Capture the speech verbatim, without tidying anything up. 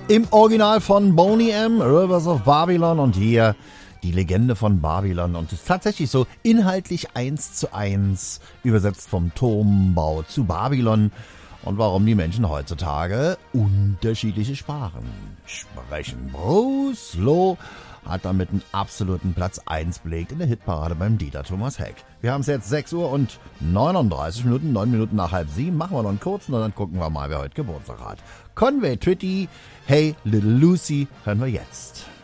Im Original von Boney M., Rivers of Babylon, und hier die Legende von Babylon. Und es ist tatsächlich so inhaltlich eins zu eins übersetzt vom Turmbau zu Babylon. Und warum die Menschen heutzutage unterschiedliche Sprachen sprechen. Bruce Loh hat damit einen absoluten Platz eins belegt in der Hitparade beim Dieter Thomas Heck. Wir haben es jetzt sechs Uhr und neununddreißig Minuten, neun Minuten nach halb sieben. Machen wir noch einen kurzen und dann gucken wir mal, wer heute Geburtstag hat. Conway Twitty, Hey Little Lucy, hören wir jetzt.